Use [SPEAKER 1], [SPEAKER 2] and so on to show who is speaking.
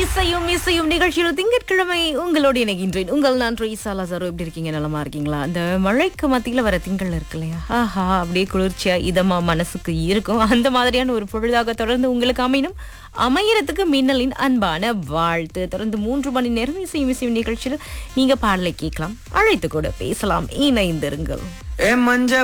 [SPEAKER 1] இசையும் இசையும் நிகழ்ச்சியில் திங்கட்கிழமை உங்களோடு இணைகின்றேன். நான் ட்ரீசா லாசாரோ. எப்படி இருக்கீங்க? நலமா இருக்கீங்களா? அந்த மழைக்கு மத்தியில வர திங்கள் இருக்கு இல்லையா, ஆஹா, அப்படியே குளிர்ச்சியா இதமா மனசுக்கு இருக்கும். அந்த மாதிரியான ஒரு பொழுதாக தொடர்ந்து உங்களுக்கு அமையறதுக்கு மின்னலின் அன்பான வாழ்த்து. தொடர்ந்து 3 மணி நேரம் இசையும் இசையும் நிகழ்ச்சியில் நீங்க பாடலை கேட்கலாம், அழைத்து கூட பேசலாம். இணைந்திருங்கள்.